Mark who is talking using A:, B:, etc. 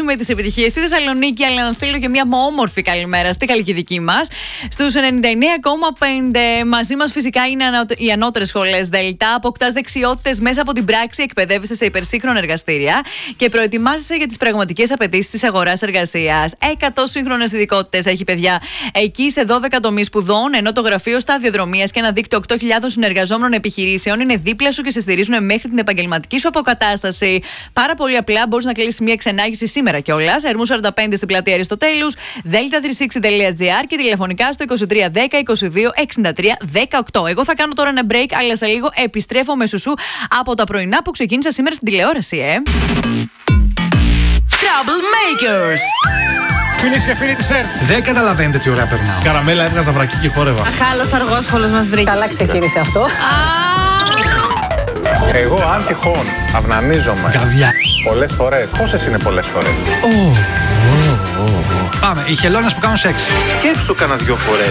A: με τις επιτυχίες στη Θεσσαλονίκη, αλλά να στείλω και μια όμορφη καλημέρα στη Χαλκιδική μας. Στους 99,5 μαζί μας φυσικά είναι οι ανώτερες σχολές Δέλτα. Αποκτάς δεξιότητες μέσα από την πράξη, εκπαιδεύεσαι σε υπερσύγχρονα εργαστήρια και προετοιμάζεσαι για τις πραγματικές απαιτήσεις της αγοράς εργασίας. 100 σύγχρονες ειδικότητες έχει, παιδιά, εκεί σε 12 τομείς σπουδών, ενώ το γραφείο σταδιοδρομίας και ένα δίκτυο 8.000 συνεργαζόμενων επιχειρήσεων είναι δίπλα σου και σε στηρίζουν μέχρι την επαγγελματική σου αποκατάσταση. Πάρα πολύ απλά, μπορείς να κλείσεις μια ξενάγηση σήμερα κιόλας. Ερμού 45 στην πλατεία Αριστοτέλους, delta360.gr και τηλεφωνικά στο 23 10 22 63 18. Εγώ θα κάνω τώρα ένα break, αλλά σε λίγο επιστρέφω με σουσού από τα πρωινά που ξεκίνησα σήμερα στην τηλεόραση,
B: Troublemakers.
C: Φίλες και φίλοι της ΕΡΤ.
D: Δεν καταλαβαίνετε τι ωραία περνάω.
C: Καραμέλα, έβγαζα βρακί και χόρευα.
E: Αχάλος αργόσχολος μας βρήκε.
F: Καλά ξεκίνησε αυτό.
G: Εγώ αν τυχόν αυνανίζομαι
D: Καβιά.
G: πολλές φορές. Πόσες είναι πολλές φορές?
D: Πάμε, οι χελώνες που κάνουν σεξ.
G: Σκέψου κάνα 2 φορές.